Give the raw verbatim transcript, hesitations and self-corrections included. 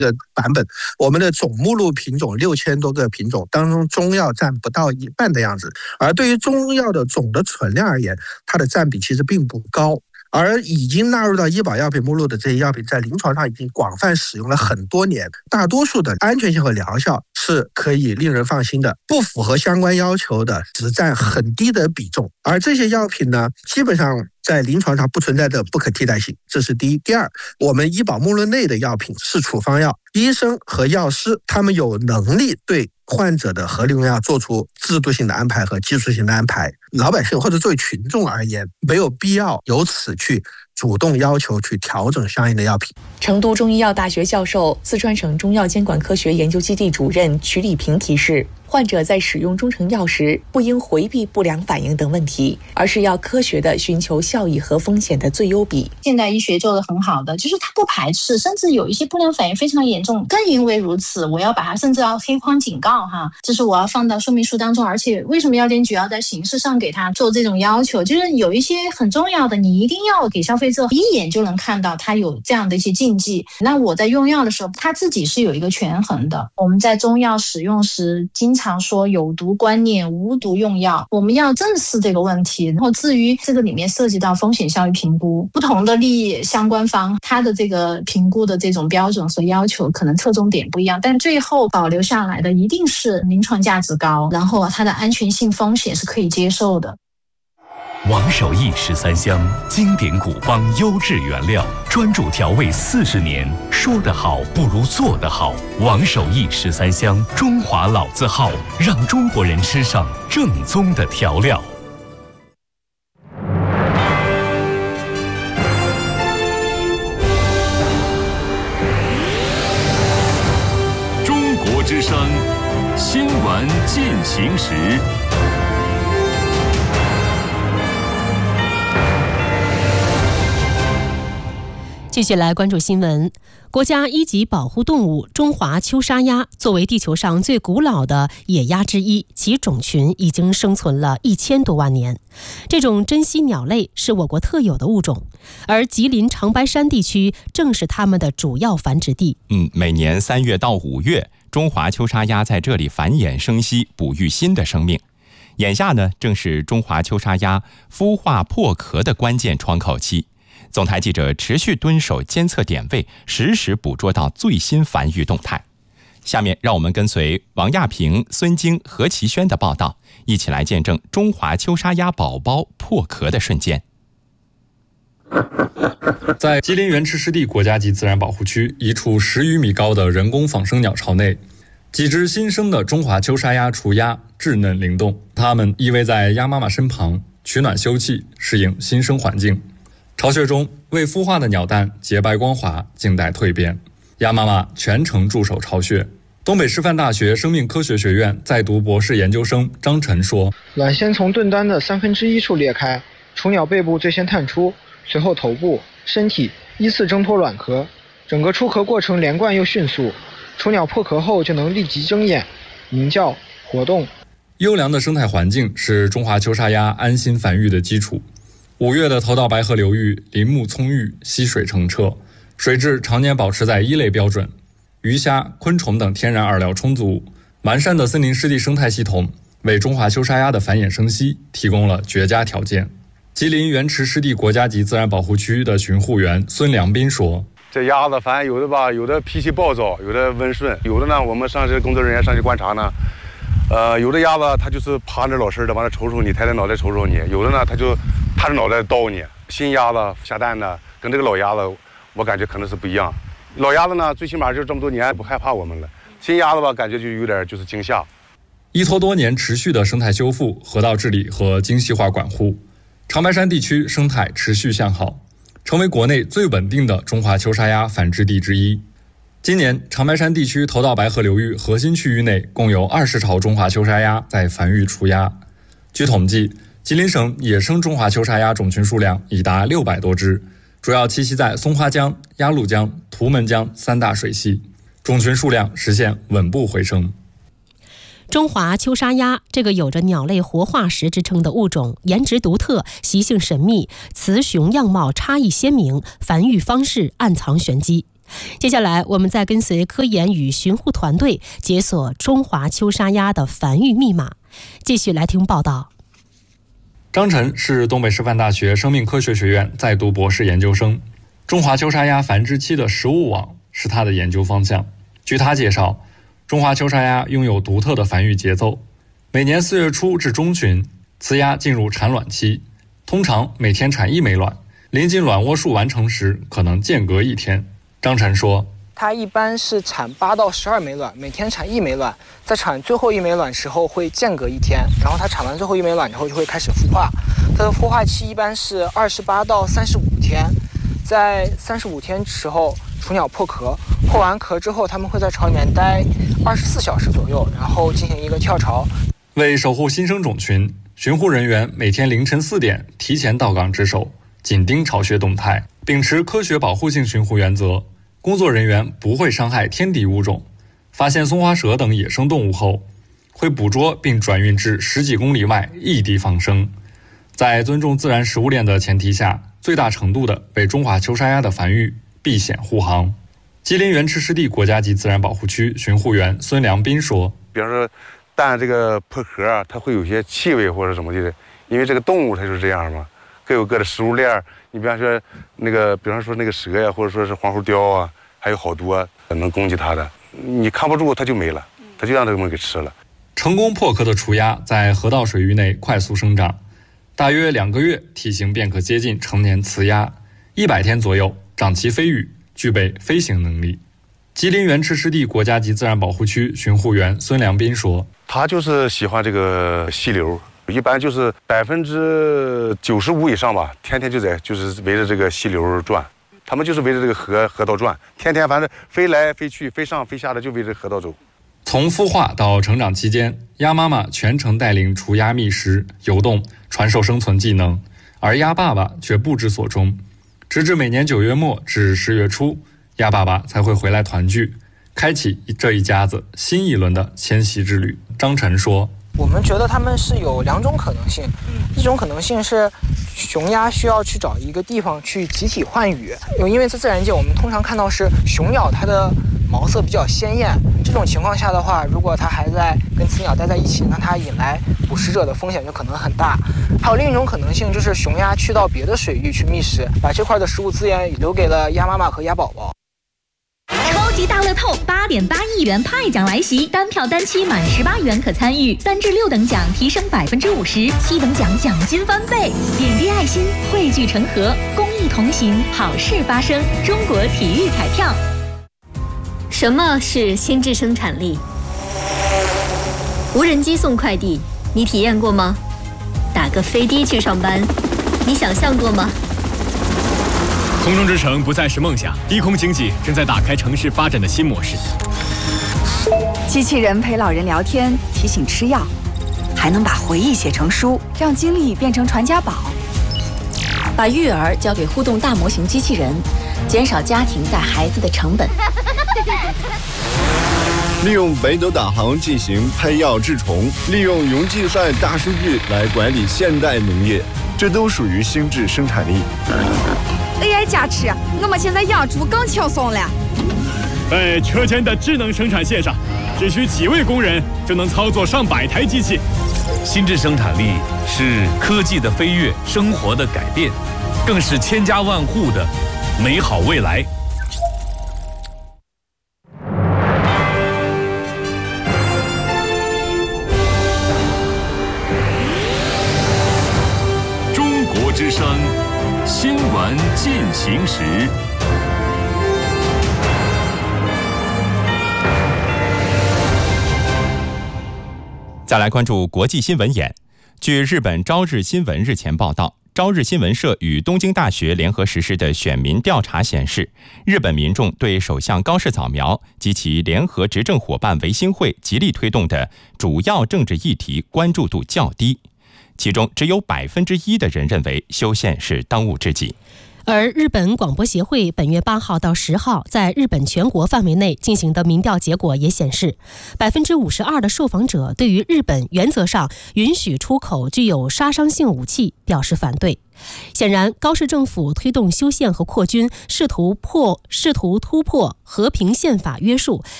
个版本，我们的总目录品种六千多个品种当中，中药占不到一半的样子。而对于中药的总的存量而言，它的占比其实并不高。而已经纳入到医保药品目录的这些药品，在临床上已经广泛使用了很多年，大多数的安全性和疗效是可以令人放心的，不符合相关要求的只占很低的比重。而这些药品呢，基本上在临床上不存在的不可替代性，这是第一。第二，我们医保目录内的药品是处方药，医生和药师他们有能力对患者的合理用药做出制度性的安排和技术性的安排，老百姓或者作为群众而言，没有必要由此去主动要求去调整相应的药品。 成都中医药大学教授、四川省中药监管科学研究基地主任曲礼平提示，患者在使用中成药时，不应回避不良反应等问题，而是要科学地寻求效益和风险的最优比。 现代医学做得很好的，就是它不排斥，甚至有一些不良反应非常严重，更因为如此，我要把它甚至要黑框警告哈，这是我要放到说明书当中。而且为什么药监局要在形式上给他做这种要求，就是有一些很重要的，你一定要给消费者一眼就能看到它有这样的一些禁忌。那我在用药的时候，它自己是有一个权衡的。我们在中药使用时经常说有毒观念，无毒用药，我们要正视这个问题。然后至于这个里面涉及到风险效益评估，不同的利益相关方它的这个评估的这种标准和要求可能侧重点不一样，但最后保留下来的一定是临床价值高，然后它的安全性风险是可以接受的。 王守义十三香，经典古方优质原料，专注调味四十年，说得好不如做得好。王守义十三香，中华老字号，让中国人吃上正宗的调料。中国之声，新闻进行时。 继续来关注新闻。国家一级保护动物中华秋沙鸭作为地球上最古老的野鸭之一，其种群已经生存了一千多万年。这种珍稀鸟类是我国特有的物种，而吉林长白山地区正是它们的主要繁殖地。 嗯，每年三月到五月，中华秋沙鸭在这里繁衍生息，哺育新的生命。眼下呢，正是中华秋沙鸭孵化破壳的关键窗口期。总台记者持续蹲守监测点位，实时捕捉到最新繁育动态。下面让我们跟随王亚平、孙晶、何其轩的报道，一起来见证中华秋沙鸭宝宝破壳的瞬间。 在吉林原池湿地国家级自然保护区一处十余米高的人工仿生鸟巢内，几只新生的中华秋沙鸭雏鸭稚嫩灵动，它们依偎在鸭妈妈身旁，取暖休憩，适应新生环境。巢穴中未孵化的鸟蛋洁白光滑，静待蜕变。鸭妈妈全程驻守巢穴。东北师范大学生命科学学院在读博士研究生张晨说： 卵先从盾端的三分之一处裂开，雏鸟背部最先探出，随后头部、身体依次挣脱卵壳，整个出壳过程连贯又迅速。雏鸟破壳后就能立即睁眼、鸣叫、活动。 优良的生态环境是中华秋沙鸭安心繁育的基础。五月的头道白河流域林木葱郁，溪水澄澈，水质常年保持在一类标准，鱼虾、昆虫等天然饵料充足，完善的森林湿地生态系统为中华秋沙鸭的繁衍生息提供了绝佳条件。吉林原池湿地国家级自然保护区的巡护员孙良斌说： 这鸭子反正有的吧，有的脾气暴躁，有的温顺，有的呢，我们上去工作人员上去观察呢，呃，有的鸭子它就是趴着老实的，完了瞅瞅你，抬着脑袋瞅瞅你；有的呢，它就踏着脑袋叨你。新鸭子下蛋呢，跟这个老鸭子，我感觉可能是不一样。老鸭子呢，最起码就这么多年不害怕我们了；新鸭子吧，感觉就有点就是惊吓。 依托多年持续的生态修复、河道治理和精细化管护，长白山地区生态持续向好，成为国内最稳定的中华秋沙鸭繁殖地之一。今年，长白山地区头道白河流域核心区域内共有二十巢中华秋沙鸭在繁育雏鸭。据统计，吉林省野生中华秋沙鸭种群数量已达六百多只，主要栖息在松花江、鸭绿江、图们江三大水系，种群数量实现稳步回升。 中华秋沙鸭这个有着鸟类活化石之称的物种，颜值独特，习性神秘，雌雄样貌差异鲜明，繁育方式暗藏玄机。 接下来，我们再跟随科研与巡护团队解锁中华秋沙鸭的繁育密码。继续来听报道。 张晨是东北师范大学生命科学学院在读博士研究生，中华秋沙鸭繁殖期的食物网是他的研究方向。据他介绍，中华秋沙鸭拥有独特的繁育节奏，每年四月初至中旬，雌鸭进入产卵期，通常每天产一枚卵，临近卵窝数完成时可能间隔一天。张晨说， 它一般是产八到十二枚卵，每天产一枚卵，在产最后一枚卵时候会间隔一天，然后它产完最后一枚卵之后就会开始孵化。它的孵化期一般是二十八到三十五天，在三十五天时候，雏鸟破壳，破完壳之后，它们会在巢里面待二十四小时左右，然后进行一个跳巢。 为守护新生种群，巡护人员每天凌晨四点提前到岗值守，紧盯巢穴动态，秉持科学保护性巡护原则。工作人员不会伤害天敌物种，发现松花蛇等野生动物后，会捕捉并转运至十几公里外异地放生。在尊重自然食物链的前提下，最大程度地为中华秋沙鸭的繁育避险护航。吉林原池湿地国家级自然保护区巡护员孙良斌说， 比方说蛋这个破壳啊，它会有些气味或者什么的，因为这个动物它就是这样嘛，各有各的食物链。你比方说那个，比方说那个蛇呀，或者说是黄喉貂啊，还有好多能攻击它的，你看不住它就没了，它就让这个东西给吃了。 成功破壳的雏鸭在河道水域内快速生长，大约两个月体型便可接近成年雌鸭，一百天左右长齐飞羽，具备飞行能力。吉林原池湿地国家级自然保护区巡护员孙良斌说， 他就是喜欢这个溪流，一般就是百分之九十五以上吧，天天就在就是围着这个溪流转，他们就是围着这个河河道转，天天反正飞来飞去，飞上飞下的就围着河道走。 从孵化到成长期间，鸭妈妈全程带领雏鸭觅食、游动，传授生存技能，而鸭爸爸却不知所终，直至每年九月末至十月初，鸭爸爸才会回来团聚，开启这一家子新一轮的迁徙之旅。张晨说， 我们觉得它们是有两种可能性，一种可能性是雄鸭需要去找一个地方去集体换羽，因为在自然界我们通常看到是雄鸟它的毛色比较鲜艳，这种情况下的话，如果它还在跟雌鸟待在一起，那它引来捕食者的风险就可能很大。还有另一种可能性就是雄鸭去到别的水域去觅食，把这块的食物资源留给了鸭妈妈和鸭宝宝。 超级大乐透八点八亿元派奖来袭，单票单期满十八元可参与，三至六等奖提升百分之五十，七等奖奖金翻倍。点滴爱心，汇聚成河，公益同行，好事发生。中国体育彩票。 什么是心智生产力？无人机送快递，你体验过吗？打个飞的去上班，你想象过吗？ 空中之城不再是梦想，低空经济正在打开城市发展的新模式。 机器人陪老人聊天，提醒吃药，还能把回忆写成书，让经历变成传家宝。 把育儿交给互动大模型机器人，减少家庭带孩子的成本。 利用北斗导航进行配药治虫，利用云计算大数据来管理现代农业，这都属于心智生产力。 A I 加持，我们现在养猪更轻松了。 在车间的智能生产线上，只需几位工人就能操作上百台机器。 心智生产力是科技的飞跃，生活的改变，更是千家万户的美好未来。 中国之声新闻进行时。 再来关注国际新闻眼。据日本朝日新闻日前报道，朝日新闻社与东京大学联合实施的选民调查显示，日本民众对首相高市早苗及其联合执政伙伴维新会极力推动的主要政治议题关注度较低，其中只有百分之一的人认为修宪是当务之急。 而日本广播协会本月八号到十号在日本全国范围内进行的民调结果也显示，百分之五十二的受访者对于日本原则上允许出口具有杀伤性武器表示反对。显然，高市政府推动修宪和扩军，试图破试图突破和平宪法约束，